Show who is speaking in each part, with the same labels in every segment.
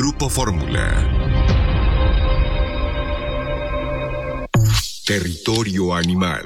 Speaker 1: Grupo Fórmula. Territorio Animal.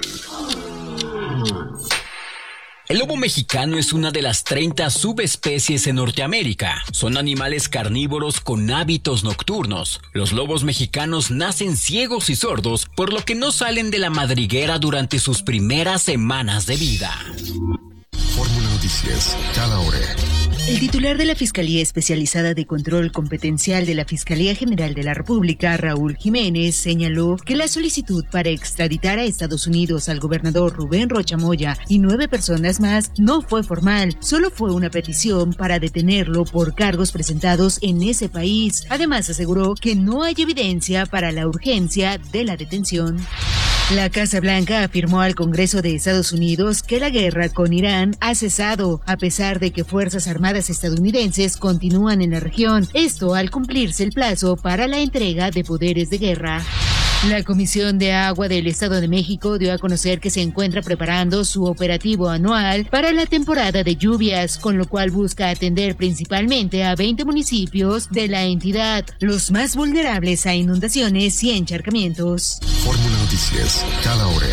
Speaker 2: El lobo mexicano es una de las 30 subespecies en Norteamérica. Son animales carnívoros con hábitos nocturnos. Los lobos mexicanos nacen ciegos y sordos, por lo que no salen de la madriguera durante sus primeras semanas de vida.
Speaker 1: Fórmula Noticias, cada hora.
Speaker 3: El titular de la Fiscalía Especializada de Control Competencial de la Fiscalía General de la República, Raúl Jiménez, señaló que la solicitud para extraditar a Estados Unidos al gobernador Rubén Rocha Moya y 9 personas más no fue formal, solo fue una petición para detenerlo por cargos presentados en ese país. Además, aseguró que no hay evidencia para la urgencia de la detención. La Casa Blanca afirmó al Congreso de Estados Unidos que la guerra con Irán ha cesado, a pesar de que fuerzas armadas estadounidenses continúan en la región, esto al cumplirse el plazo para la entrega de poderes de guerra. La Comisión de Agua del Estado de México dio a conocer que se encuentra preparando su operativo anual para la temporada de lluvias, con lo cual busca atender principalmente a 20 municipios de la entidad, los más vulnerables a inundaciones y encharcamientos.
Speaker 1: Fórmula Noticias, cada hora.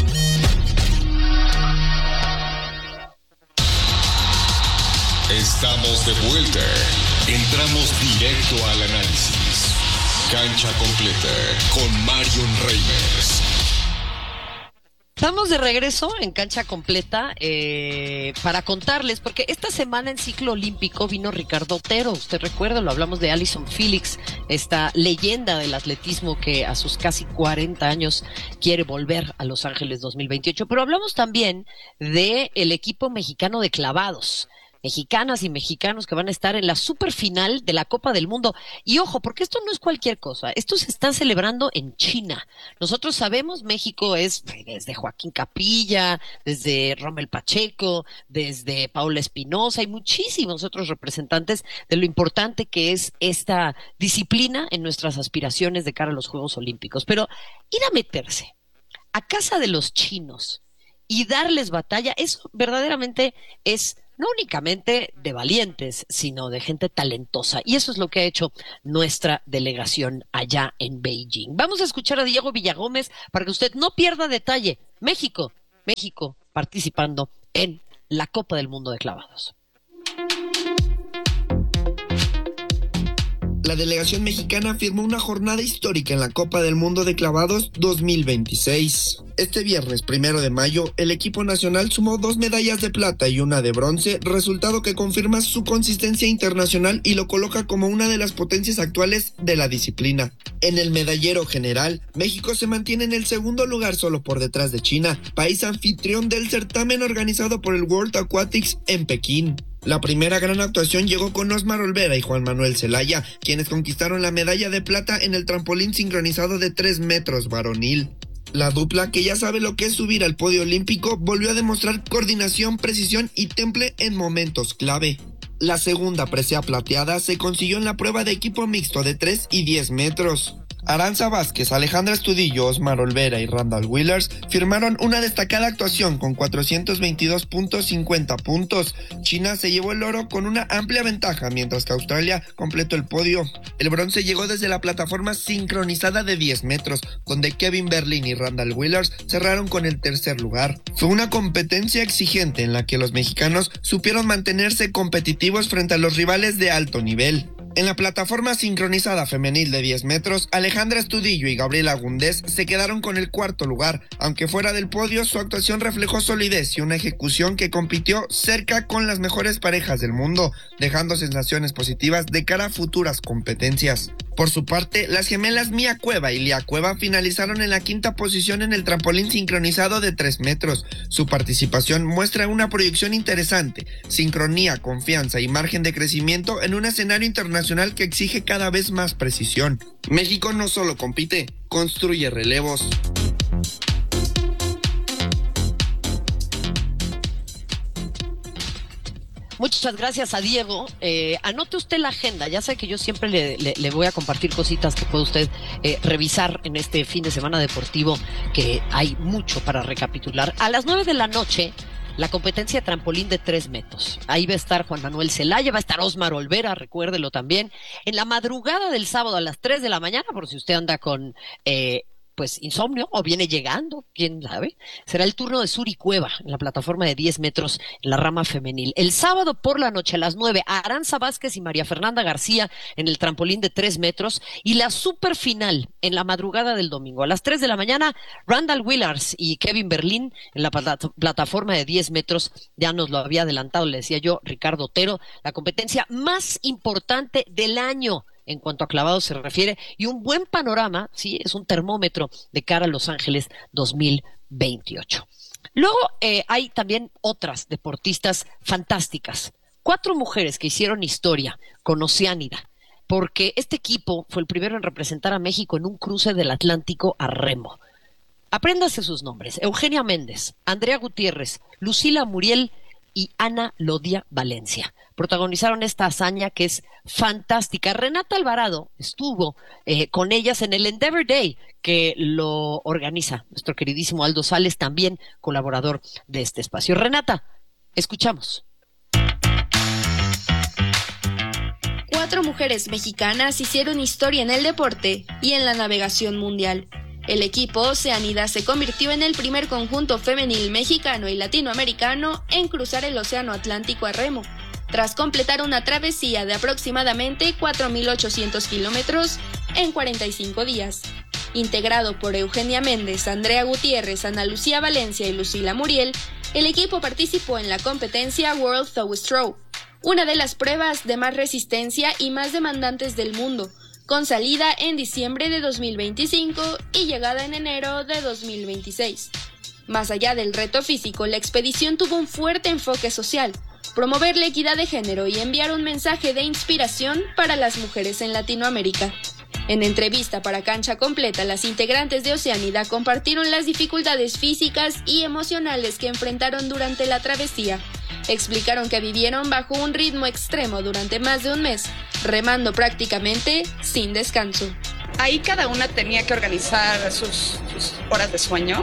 Speaker 1: Estamos de vuelta. Entramos directo al análisis. Cancha completa con Marion Reimers.
Speaker 4: Estamos de regreso en Cancha Completa para contarles, porque esta semana en ciclo olímpico vino Ricardo Otero. Usted recuerda, lo hablamos de Allyson Felix, esta leyenda del atletismo que a sus casi 40 años quiere volver a Los Ángeles 2028. Pero hablamos también de el equipo mexicano de clavados. Mexicanas y mexicanos que van a estar en la superfinal de la Copa del Mundo. Y ojo, porque esto no es cualquier cosa, esto se está celebrando en China. Nosotros sabemos, México es desde Joaquín Capilla, desde Rommel Pacheco, desde Paula Espinosa y muchísimos otros representantes de lo importante que es esta disciplina en nuestras aspiraciones de cara a los Juegos Olímpicos. Pero ir a meterse a casa de los chinos y darles batalla, eso verdaderamente es no únicamente de valientes, sino de gente talentosa. Y eso es lo que ha hecho nuestra delegación allá en Beijing. Vamos a escuchar a Diego Villagómez para que usted no pierda detalle. México participando en la Copa del Mundo de Clavados.
Speaker 5: La delegación mexicana firmó una jornada histórica en la Copa del Mundo de Clavados 2026. Este viernes 1 de mayo, el equipo nacional sumó 2 medallas de plata y 1 de bronce, resultado que confirma su consistencia internacional y lo coloca como una de las potencias actuales de la disciplina. En el medallero general, México se mantiene en el segundo lugar solo por detrás de China, país anfitrión del certamen organizado por el World Aquatics en Pekín. La primera gran actuación llegó con Osmar Olvera y Juan Manuel Zelaya, quienes conquistaron la medalla de plata en el trampolín sincronizado de 3 metros varonil. La dupla, que ya sabe lo que es subir al podio olímpico, volvió a demostrar coordinación, precisión y temple en momentos clave. La segunda presea plateada se consiguió en la prueba de equipo mixto de 3 y 10 metros. Aranza Vázquez, Alejandra Estudillo, Osmar Olvera y Randall Willers firmaron una destacada actuación con 422.50 puntos. China se llevó el oro con una amplia ventaja, mientras que Australia completó el podio. El bronce llegó desde la plataforma sincronizada de 10 metros, donde Kevin Berlin y Randall Willers cerraron con el tercer lugar. Fue una competencia exigente en la que los mexicanos supieron mantenerse competitivos frente a los rivales de alto nivel. En la plataforma sincronizada femenil de 10 metros, Alejandra Estudillo y Gabriela Gundés se quedaron con el cuarto lugar. Aunque fuera del podio, su actuación reflejó solidez y una ejecución que compitió cerca con las mejores parejas del mundo, dejando sensaciones positivas de cara a futuras competencias. Por su parte, las gemelas Mía Cueva y Lía Cueva finalizaron en la quinta posición en el trampolín sincronizado de 3 metros. Su participación muestra una proyección interesante, sincronía, confianza y margen de crecimiento en un escenario internacional que exige cada vez más precisión. México no solo compite, construye relevos.
Speaker 4: Muchas gracias a Diego. Anote usted la agenda. Ya sabe que yo siempre le voy a compartir cositas que puede usted revisar en este fin de semana deportivo, que hay mucho para recapitular. A las 9 de la noche, la competencia de trampolín de 3 metros. Ahí va a estar Juan Manuel Zelaya, va a estar Osmar Olvera, recuérdelo también. En la madrugada del sábado a las 3 de la mañana, por si usted anda con pues insomnio o viene llegando, quién sabe, será el turno de Suri Cueva en la plataforma de 10 metros en la rama femenil. El sábado por la noche a las 9, Aranza Vázquez y María Fernanda García en el trampolín de 3 metros y la super final en la madrugada del domingo. A las 3 de la mañana, Randall Willars y Kevin Berlín en la plataforma de 10 metros. Ya nos lo había adelantado, le decía yo, Ricardo Otero, la competencia más importante del año en cuanto a clavados se refiere, y un buen panorama, sí, es un termómetro de cara a Los Ángeles 2028. Luego hay también otras deportistas fantásticas. 4 mujeres que hicieron historia con Oceánida, porque este equipo fue el primero en representar a México en un cruce del Atlántico a remo. Apréndase sus nombres: Eugenia Méndez, Andrea Gutiérrez, Lucila Muriel y Ana Lodia Valencia. Protagonizaron esta hazaña que es fantástica. Renata Alvarado estuvo con ellas en el Endeavor Day, que lo organiza nuestro queridísimo Aldo Sales, también colaborador de este espacio. Renata, escuchamos.
Speaker 6: 4 mujeres mexicanas hicieron historia en el deporte y en la navegación mundial. El equipo Oceánida se convirtió en el primer conjunto femenil mexicano y latinoamericano en cruzar el Océano Atlántico a remo, tras completar una travesía de aproximadamente 4.800 kilómetros en 45 días. Integrado por Eugenia Méndez, Andrea Gutiérrez, Ana Lucía Valencia y Lucila Muriel, el equipo participó en la competencia World Tow Stroke, una de las pruebas de más resistencia y más demandantes del mundo, con salida en diciembre de 2025 y llegada en enero de 2026. Más allá del reto físico, la expedición tuvo un fuerte enfoque social, promover la equidad de género y enviar un mensaje de inspiración para las mujeres en Latinoamérica. En entrevista para Cancha Completa, las integrantes de Oceánida compartieron las dificultades físicas y emocionales que enfrentaron durante la travesía. Explicaron que vivieron bajo un ritmo extremo durante más de un mes, remando prácticamente sin descanso.
Speaker 7: Ahí cada una tenía que organizar sus horas de sueño.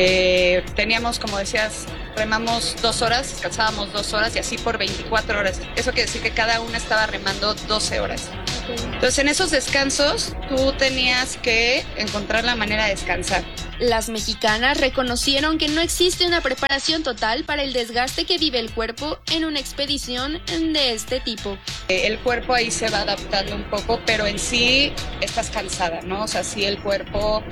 Speaker 7: Teníamos, como decías, remamos 2 horas, descansábamos 2 horas y así por 24 horas. Eso quiere decir que cada una estaba remando 12 horas. Entonces, en esos descansos, tú tenías que encontrar la manera de descansar.
Speaker 6: Las mexicanas reconocieron que no existe una preparación total para el desgaste que vive el cuerpo en una expedición de este tipo.
Speaker 7: El cuerpo ahí se va adaptando un poco, pero en sí estás cansada, ¿no? O sea, sí el cuerpo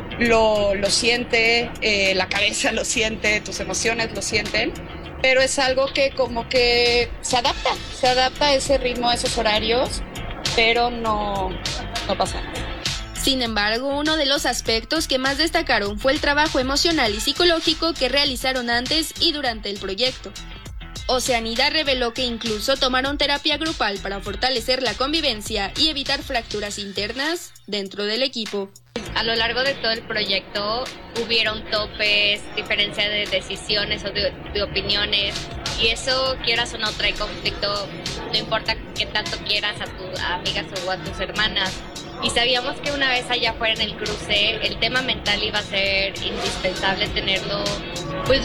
Speaker 7: lo siente, la cabeza lo siente, tus emociones lo sienten, pero es algo que como que se adapta a ese ritmo, a esos horarios, pero no pasa nada.
Speaker 6: Sin embargo, uno de los aspectos que más destacaron fue el trabajo emocional y psicológico que realizaron antes y durante el proyecto. Oceánida reveló que incluso tomaron terapia grupal para fortalecer la convivencia y evitar fracturas internas dentro del equipo.
Speaker 8: A lo largo de todo el proyecto hubieron topes, diferencia de decisiones o de opiniones, y eso, quieras o no, trae conflicto, no importa qué tanto quieras a tus amigas o a tus hermanas. Y sabíamos que una vez allá fuera en el cruce, el tema mental iba a ser indispensable tenerlo, pues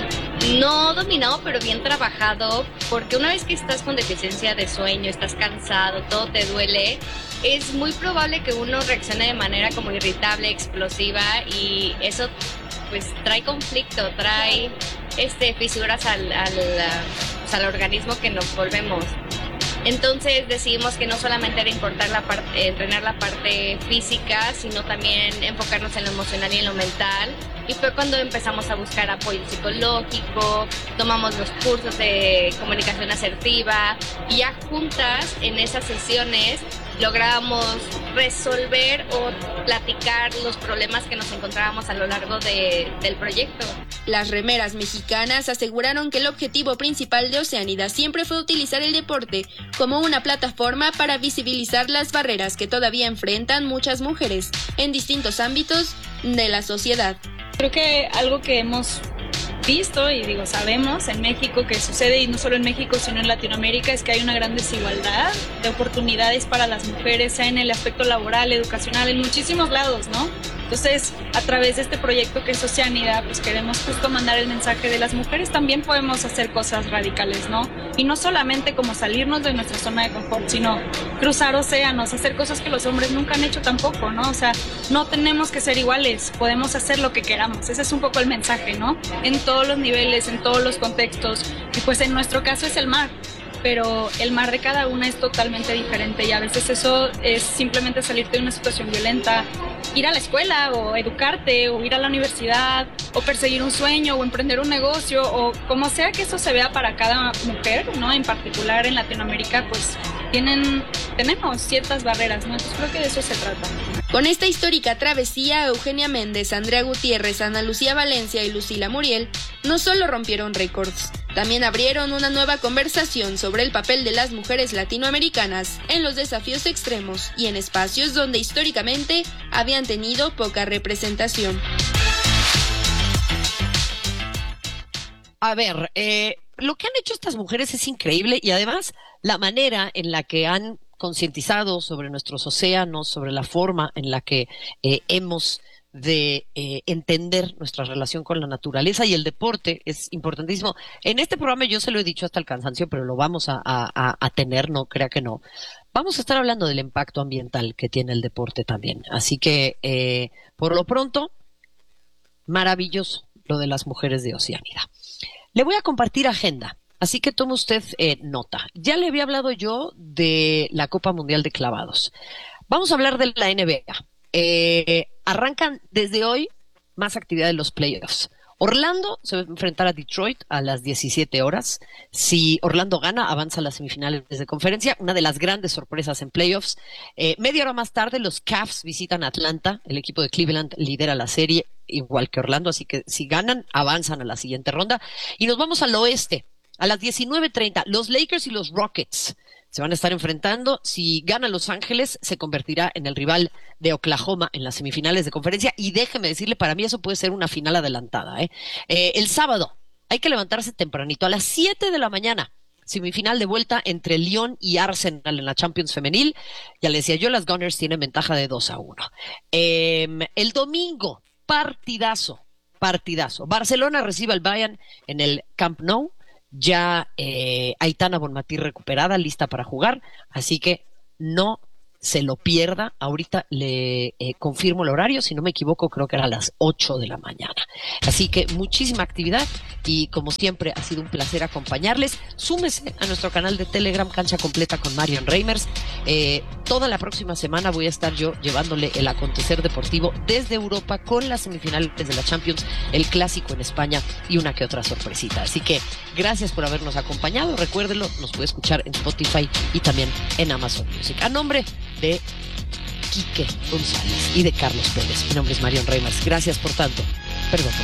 Speaker 8: no dominado, pero bien trabajado, porque una vez que estás con deficiencia de sueño, estás cansado, todo te duele, es muy probable que uno reaccione de manera como irritable, explosiva, y eso pues trae conflicto, trae fisuras al organismo que nos volvemos. Entonces decidimos que no solamente era entrenar la parte física, sino también enfocarnos en lo emocional y en lo mental. Y fue cuando empezamos a buscar apoyo psicológico, tomamos los cursos de comunicación asertiva y ya juntas en esas sesiones logramos resolver o platicar los problemas que nos encontrábamos a lo largo del proyecto.
Speaker 6: Las remeras mexicanas aseguraron que el objetivo principal de Oceánida siempre fue utilizar el deporte como una plataforma para visibilizar las barreras que todavía enfrentan muchas mujeres en distintos ámbitos de la sociedad.
Speaker 9: Creo que algo que hemos visto y sabemos en México que sucede, y no solo en México sino en Latinoamérica, es que hay una gran desigualdad de oportunidades para las mujeres, sea en el aspecto laboral, educacional, en muchísimos lados, ¿no? Entonces, a través de este proyecto que es Oceánida, pues queremos justo mandar el mensaje de las mujeres también podemos hacer cosas radicales, ¿no? Y no solamente como salirnos de nuestra zona de confort, sino cruzar océanos, hacer cosas que los hombres nunca han hecho tampoco, ¿no? O sea, no tenemos que ser iguales, podemos hacer lo que queramos. Ese es un poco el mensaje, ¿no? En todos los niveles, en todos los contextos. Y pues en nuestro caso es el mar. Pero el mar de cada una es totalmente diferente y a veces eso es simplemente salirte de una situación violenta, ir a la escuela o educarte o ir a la universidad o perseguir un sueño o emprender un negocio o como sea que eso se vea para cada mujer, ¿no? En particular en Latinoamérica pues tenemos ciertas barreras, ¿no? Entonces creo que de eso se trata.
Speaker 6: Con esta histórica travesía, Eugenia Méndez, Andrea Gutiérrez, Ana Lucía Valencia y Lucila Muriel no solo rompieron récords, también abrieron una nueva conversación sobre el papel de las mujeres latinoamericanas en los desafíos extremos y en espacios donde históricamente habían tenido poca representación.
Speaker 4: A ver, lo que han hecho estas mujeres es increíble y además la manera en la que han concientizado sobre nuestros océanos, sobre la forma en la que hemos de entender nuestra relación con la naturaleza y el deporte es importantísimo. En este programa yo se lo he dicho hasta el cansancio, pero lo vamos a tener, no crea que no. Vamos a estar hablando del impacto ambiental que tiene el deporte también. Así que, por lo pronto, maravilloso lo de las mujeres de Oceánida. Le voy a compartir agenda. Así que tome usted nota. Ya le había hablado yo de la Copa Mundial de Clavados. Vamos a hablar de la NBA. Arrancan desde hoy más actividad de los playoffs. Orlando se va a enfrentar a Detroit a las 17 horas. Si Orlando gana, avanza a las semifinales de conferencia. Una de las grandes sorpresas en playoffs. Media hora más tarde, los Cavs visitan Atlanta. El equipo de Cleveland lidera la serie, igual que Orlando. Así que si ganan, avanzan a la siguiente ronda. Y nos vamos al oeste. A las 19:30, los Lakers y los Rockets se van a estar enfrentando. Si gana Los Ángeles, se convertirá en el rival de Oklahoma en las semifinales de conferencia. Y déjeme decirle, para mí eso puede ser una final adelantada. El sábado hay que levantarse tempranito, a las 7 de la mañana. Semifinal de vuelta entre Lyon y Arsenal en la Champions femenil. Ya le decía yo, las Gunners tienen ventaja de 2-1. El domingo, partidazo. Barcelona recibe al Bayern en el Camp Nou. Ya Aitana Bonmatí recuperada, lista para jugar, así que no se lo pierda. Ahorita le confirmo el horario, si no me equivoco creo que era a las 8 de la mañana. Así que muchísima actividad y como siempre ha sido un placer acompañarles. Súmese a nuestro canal de Telegram Cancha Completa con Marion Reimers. Toda la próxima semana voy a estar yo llevándole el acontecer deportivo desde Europa con las semifinales de la Champions, el clásico en España y una que otra sorpresita. Así que gracias por habernos acompañado. Recuérdelo, nos puede escuchar en Spotify y también en Amazon Music. A nombre de Quique González y de Carlos Pérez. Mi nombre es Marion Reimers. Gracias por tanto. Perdón.